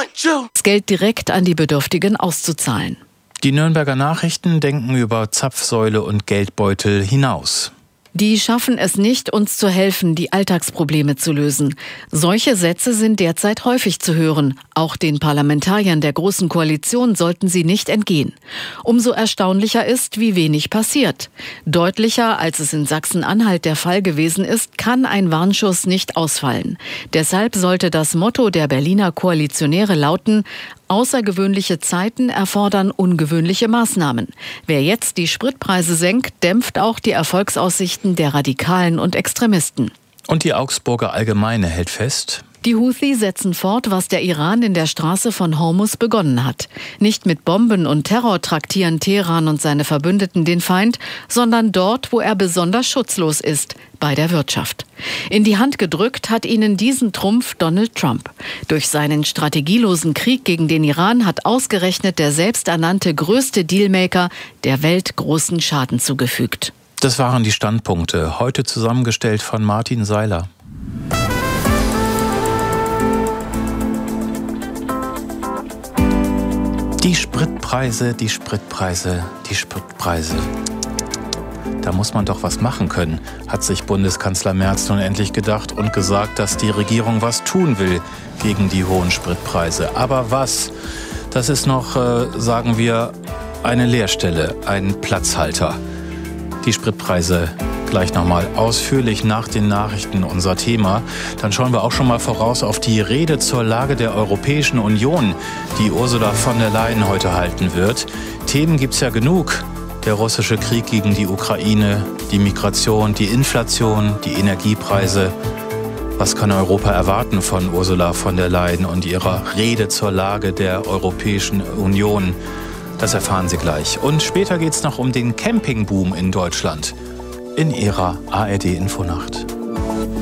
das Geld direkt an die Bedürftigen auszuzahlen. Die Nürnberger Nachrichten denken über Zapfsäule und Geldbeutel hinaus. Die schaffen es nicht, uns zu helfen, die Alltagsprobleme zu lösen. Solche Sätze sind derzeit häufig zu hören. Auch den Parlamentariern der Großen Koalition sollten sie nicht entgehen. Umso erstaunlicher ist, wie wenig passiert. Deutlicher, als es in Sachsen-Anhalt der Fall gewesen ist, kann ein Warnschuss nicht ausfallen. Deshalb sollte das Motto der Berliner Koalitionäre lauten: Außergewöhnliche Zeiten erfordern ungewöhnliche Maßnahmen. Wer jetzt die Spritpreise senkt, dämpft auch die Erfolgsaussichten der Radikalen und Extremisten. Und die Augsburger Allgemeine hält fest: Die Houthi setzen fort, was der Iran in der Straße von Hormuz begonnen hat. Nicht mit Bomben und Terror traktieren Teheran und seine Verbündeten den Feind, sondern dort, wo er besonders schutzlos ist, bei der Wirtschaft. In die Hand gedrückt hat ihnen diesen Trumpf Donald Trump. Durch seinen strategielosen Krieg gegen den Iran hat ausgerechnet der selbsternannte größte Dealmaker der Welt großen Schaden zugefügt. Das waren die Standpunkte, heute zusammengestellt von Martin Seiler. Die Spritpreise, die Spritpreise, die Spritpreise. Da muss man doch was machen können, hat sich Bundeskanzler Merz nun endlich gedacht und gesagt, dass die Regierung was tun will gegen die hohen Spritpreise. Aber was? Das ist noch, sagen wir, eine Leerstelle, ein Platzhalter. Die Spritpreise gleich nochmal ausführlich nach den Nachrichten unser Thema. Dann schauen wir auch schon mal voraus auf die Rede zur Lage der Europäischen Union, die Ursula von der Leyen heute halten wird. Themen gibt's ja genug. Der russische Krieg gegen die Ukraine, die Migration, die Inflation, die Energiepreise. Was kann Europa erwarten von Ursula von der Leyen und ihrer Rede zur Lage der Europäischen Union? Das erfahren Sie gleich. Und später geht es noch um den Campingboom in Deutschland in Ihrer ARD Infonacht.